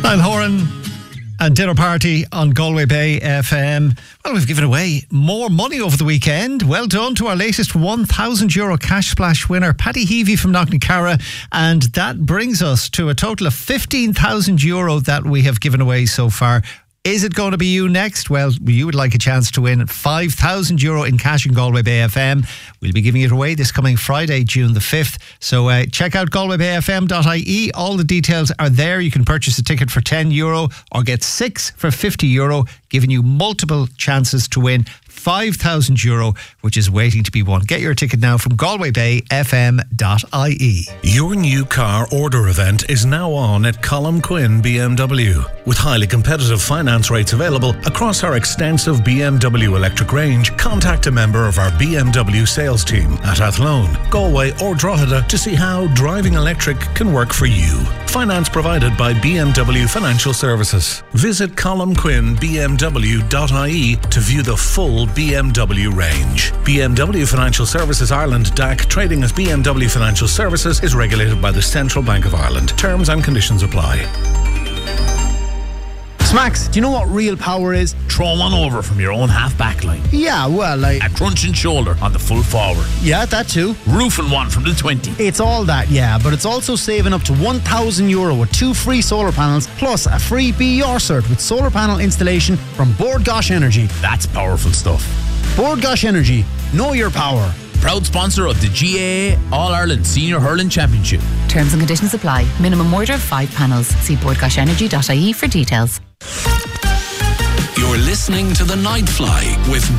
Niall Horan and Dinner Party on Galway Bay FM. Well, we've given away more money over the weekend. Well done to our latest €1,000 cash splash winner, Paddy Heavey from Knocknacarra. And that brings us to a total of €15,000 that we have given away so far. Is it going to be you next? Well, you would like a chance to win €5,000 in cash in Galway Bay FM. We'll be giving it away this coming Friday, June the 5th. So check out galwaybayfm.ie. All the details are there. You can purchase a ticket for €10 or get 6 for €50, giving you multiple chances to win €5,000, which is waiting to be won. Get your ticket now from galwaybayfm.ie. Your new car order event is now on at Colm Quinn BMW. With highly competitive finance rates available across our extensive BMW electric range, contact a member of our BMW sales team at Athlone, Galway or Drogheda to see how driving electric can work for you. Finance provided by BMW Financial Services. Visit colmquinnbmw.ie to view the full BMW range. BMW Financial Services Ireland DAC, trading as BMW Financial Services, is regulated by the Central Bank of Ireland. Terms and conditions apply. Max, do you know what real power is? Throw one over from your own half-back line. Yeah, well, like... A crunching shoulder on the full forward. Yeah, that too. Roofing one from the 20. It's all that, yeah, but it's also saving up to €1,000 with 2 free solar panels, plus a free Be Your cert with solar panel installation from Bord Gáis Energy. That's powerful stuff. Bord Gáis Energy. Know your power. Proud sponsor of the GAA All-Ireland Senior Hurling Championship. Terms and conditions apply. Minimum order of 5 panels. See bordgashenergy.ie for details. You're listening to The Nightfly with